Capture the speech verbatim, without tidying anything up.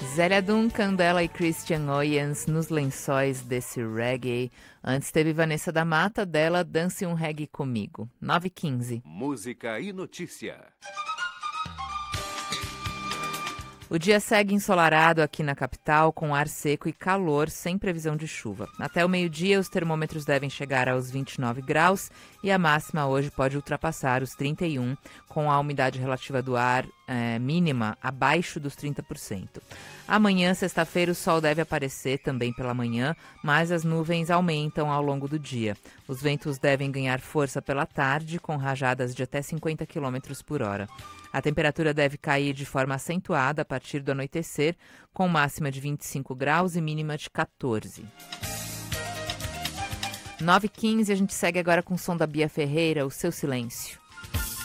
Zélia Duncan, dela e Christian Oyens nos lençóis desse reggae. Antes teve Vanessa da Mata, dela Dance um Reggae Comigo. nove e quinze. Música e notícia. O dia segue ensolarado aqui na capital, com ar seco e calor, sem previsão de chuva. Até o meio-dia, os termômetros devem chegar aos vinte e nove graus e a máxima hoje pode ultrapassar os trinta e um, com a umidade relativa do ar é, mínima abaixo dos trinta por cento. Amanhã, sexta-feira, o sol deve aparecer também pela manhã, mas as nuvens aumentam ao longo do dia. Os ventos devem ganhar força pela tarde, com rajadas de até cinquenta quilômetros por hora. A temperatura deve cair de forma acentuada a partir do anoitecer, com máxima de vinte e cinco graus e mínima de quatorze. nove e quinze, a gente segue agora com o som da Bia Ferreira, O Seu Silêncio.